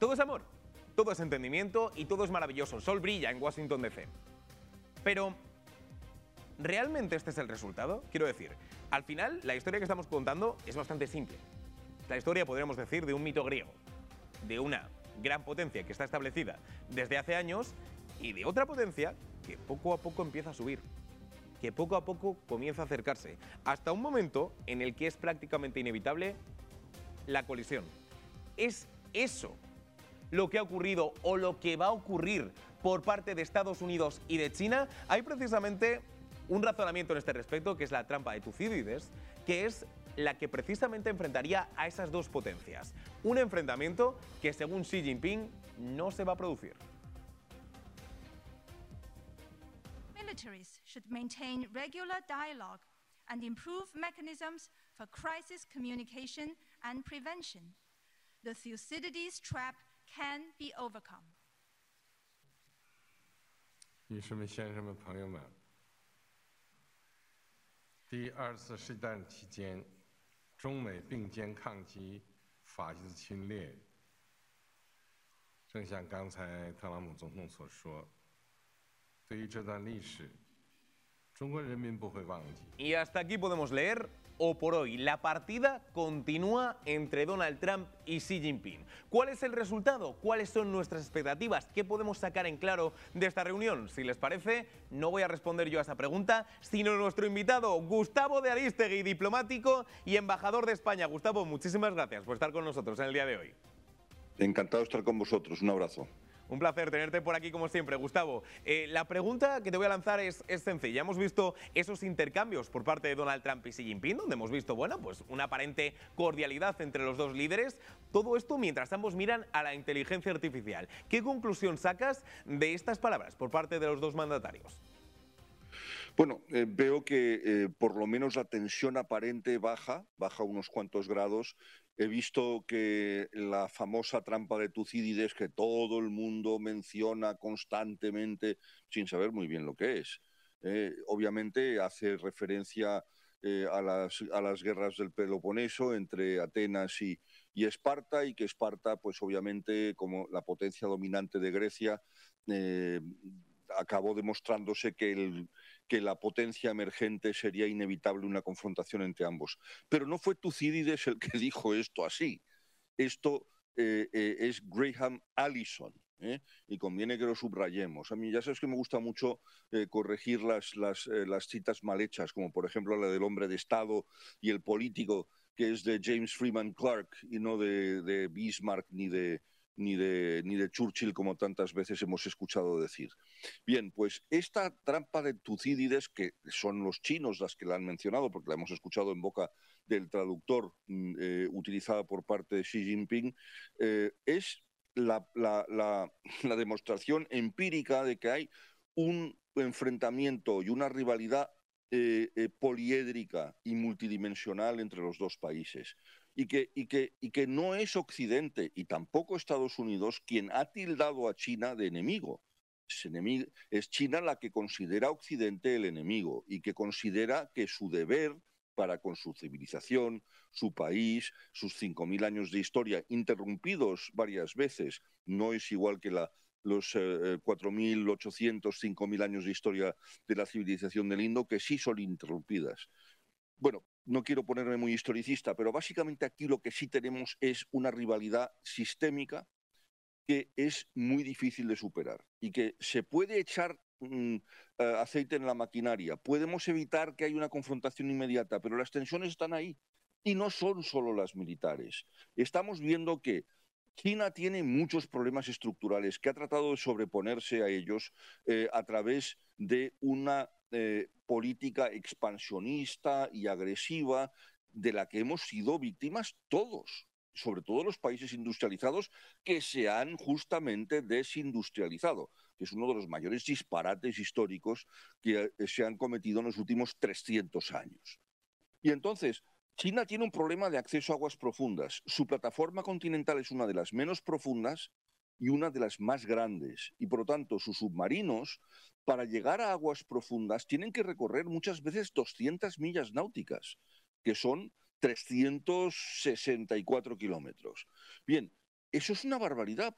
Todo es amor, todo es entendimiento y todo es maravilloso. El sol brilla en Washington DC. Pero, ¿realmente este es el resultado? Quiero decir, al final, la historia que estamos contando es bastante simple. La historia, podríamos decir, de un mito griego, de una gran potencia que está establecida desde hace años y de otra potencia que poco a poco empieza a subir, que poco a poco comienza a acercarse, hasta un momento en el que es prácticamente inevitable la colisión. ¿Es eso lo que ha ocurrido o lo que va a ocurrir por parte de Estados Unidos y de China? Hay precisamente un razonamiento en este respecto, que es la trampa de Tucídides, que es la que precisamente enfrentaría a esas dos potencias. Un enfrentamiento que, según Xi Jinping, no se va a producir. Militaries should maintain regular dialogue and improve mechanisms for crisis communication and prevention. The Thucydides trap can be overcome. 女士们、先生们、朋友们，第二次世界大战期间，中美并肩抗击法西斯侵略。正像刚才特朗普总统所说，对于这段历史，中国人民不会忘记。 Y hasta aquí podemos leer. O por hoy, la partida continúa entre Donald Trump y Xi Jinping. ¿Cuál es el resultado? ¿Cuáles son nuestras expectativas? ¿Qué podemos sacar en claro de esta reunión? Si les parece, no voy a responder yo a esa pregunta, sino nuestro invitado, Gustavo de Arístegui, diplomático y embajador de España. Gustavo, muchísimas gracias por estar con nosotros en el día de hoy. Encantado de estar con vosotros. Un abrazo. Un placer tenerte por aquí como siempre, Gustavo. La pregunta que te voy a lanzar es sencilla. Hemos visto esos intercambios por parte de Donald Trump y Xi Jinping, donde hemos visto, bueno, pues una aparente cordialidad entre los dos líderes. Todo esto mientras ambos miran a la inteligencia artificial. ¿Qué conclusión sacas de estas palabras por parte de los dos mandatarios? Bueno, veo que por lo menos la tensión aparente baja unos cuantos grados. He visto que la famosa trampa de Tucídides, que todo el mundo menciona constantemente sin saber muy bien lo que es, obviamente hace referencia a las guerras del Peloponeso entre Atenas y Esparta, y que Esparta, pues obviamente como la potencia dominante de Grecia, acabó demostrándose que la potencia emergente sería inevitable una confrontación entre ambos. Pero no fue Tucídides el que dijo esto así. Esto es Graham Allison, y conviene que lo subrayemos. A mí ya sabes que me gusta mucho corregir las citas mal hechas, como por ejemplo la del hombre de Estado y el político, que es de James Freeman Clark y no de Bismarck ni de Churchill, como tantas veces hemos escuchado decir. Bien, pues esta trampa de Tucídides, que son los chinos las que la han mencionado, porque la hemos escuchado en boca del traductor utilizada por parte de Xi Jinping, es la demostración empírica de que hay un enfrentamiento y una rivalidad poliédrica y multidimensional entre los dos países. Y que no es Occidente y tampoco Estados Unidos quien ha tildado a China de enemigo. Es China la que considera a Occidente el enemigo y que considera que su deber para con su civilización, su país, sus 5.000 años de historia, interrumpidos varias veces, no es igual que los 4.800, 5.000 años de historia de la civilización del Indo, que sí son interrumpidas. Bueno, no quiero ponerme muy historicista, pero básicamente aquí lo que sí tenemos es una rivalidad sistémica que es muy difícil de superar y que se puede echar aceite en la maquinaria. Podemos evitar que haya una confrontación inmediata, pero las tensiones están ahí y no son solo las militares. Estamos viendo que China tiene muchos problemas estructurales, que ha tratado de sobreponerse a ellos a través de una política expansionista y agresiva de la que hemos sido víctimas todos, sobre todo los países industrializados que se han justamente desindustrializado, que es uno de los mayores disparates históricos que se han cometido en los últimos 300 años. Y entonces, China tiene un problema de acceso a aguas profundas. Su plataforma continental es una de las menos profundas y una de las más grandes. Y por lo tanto, sus submarinos, para llegar a aguas profundas, tienen que recorrer muchas veces 200 millas náuticas, que son 364 kilómetros. Bien, eso es una barbaridad,